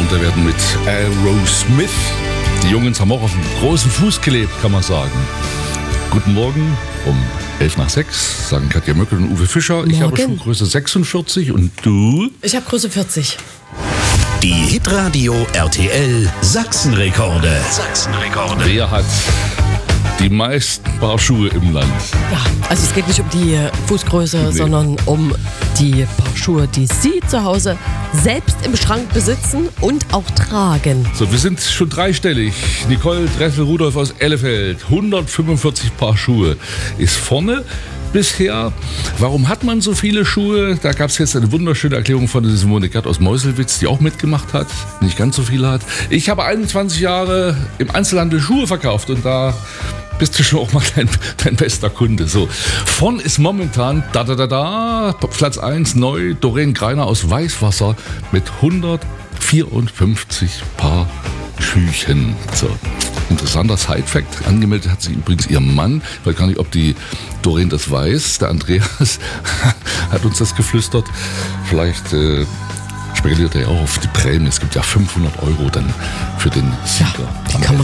munter werden mit Aerosmith. Die Jungs haben auch auf dem großen Fuß gelebt, kann man sagen. Guten Morgen um 5:11, sagen Katja Möckel und Uwe Fischer. Morgen. Ich habe Schuhgröße 46 und du? Ich habe Größe 40. Die Hitradio RTL Sachsenrekorde. Wer hat die meisten Paar Schuhe im Land? Ja, also es geht nicht um die Fußgröße, sondern um die Paar Schuhe, die Sie zu Hause selbst im Schrank besitzen und auch tragen. So, wir sind schon dreistellig. Nicole Dressel-Rudolph aus Ellefeld, 145 Paar Schuhe, ist vorne. Bisher, warum hat man so viele Schuhe? Da gab es jetzt eine wunderschöne Erklärung von der Simone Gerd aus Meuselwitz, die auch mitgemacht hat, nicht ganz so viele hat. Ich habe 21 Jahre im Einzelhandel Schuhe verkauft und da bist du schon auch mal dein bester Kunde. So, vorn ist momentan Platz 1 neu, Doreen Greiner aus Weißwasser mit 154 Paar Schüchen. So. Interessanter Side-Fact, angemeldet hat sie übrigens ihr Mann. Ich weiß gar nicht, ob die Doreen das weiß. Der Andreas hat uns das geflüstert. Vielleicht spekuliert er ja auch auf die Prämie. Es gibt ja 500 € dann für den Sieger. Die kann man